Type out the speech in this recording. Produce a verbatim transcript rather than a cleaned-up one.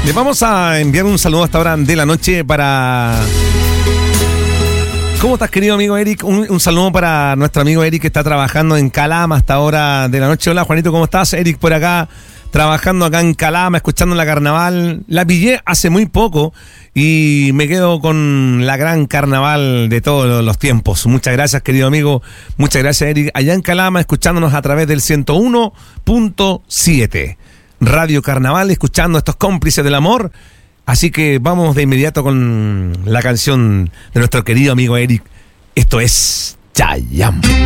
Les vamos a enviar un saludo a esta hora de la noche para... ¿Cómo estás, querido amigo Eric? Un, un saludo para nuestro amigo Eric que está trabajando en Calama hasta ahora de la noche. Hola, Juanito, ¿cómo estás? Eric por acá, trabajando acá en Calama, escuchando la carnaval. La pillé hace muy poco y me quedo con la gran carnaval de todos los tiempos. Muchas gracias, querido amigo. Muchas gracias, Eric. Allá en Calama, escuchándonos a través del ciento uno punto siete. Radio Carnaval, escuchando estos cómplices del amor. Así que vamos de inmediato con la canción de nuestro querido amigo Eric. Esto es Chayanne.